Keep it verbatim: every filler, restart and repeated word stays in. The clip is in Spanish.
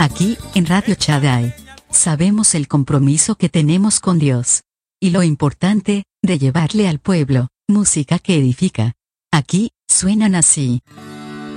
Aquí, en Radio Shaddai, sabemos el compromiso que tenemos con Dios. Y lo importante, de llevarle al pueblo, música que edifica. Aquí, suenan así.